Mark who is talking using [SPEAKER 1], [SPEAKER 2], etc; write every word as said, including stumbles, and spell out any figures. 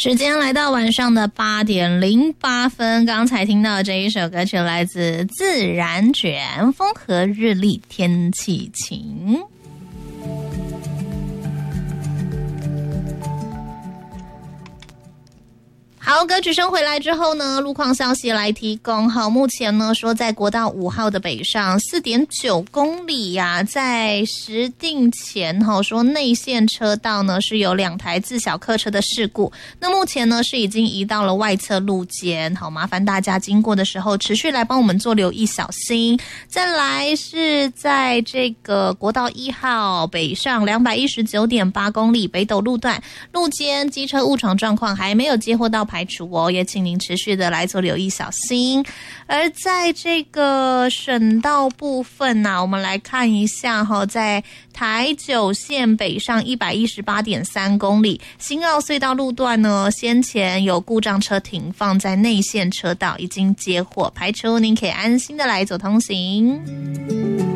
[SPEAKER 1] 时间来到晚上的八点零八分，刚才听到这一首歌曲来自自然卷，风和日丽天气晴。好，歌曲声回来之后呢，路况消息来提供。好，目前呢说在国道五号的北上 四点九公里呀、啊，在石碇前哈说内线车道呢是有两台自小客车的事故，那目前呢是已经移到了外侧路肩。好，麻烦大家经过的时候持续来帮我们做留意，小心。再来是在这个国道一号北上 两百一十九点八公里北斗路段，路肩机车误闯状况还没有接获到排除哦，也请您持续的来做留意，小心。而在这个省道部分呢、啊，我们来看一下哈、哦，在台九线北上 一百一十八点三公里，新澳隧道路段呢，先前有故障车停放在内线车道，已经接获排除，您可以安心的来走通行。